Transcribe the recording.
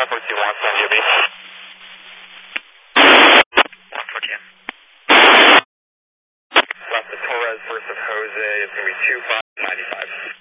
542 wants on UB. 142. Left of Torres, first of Jose, it's going to be 2595.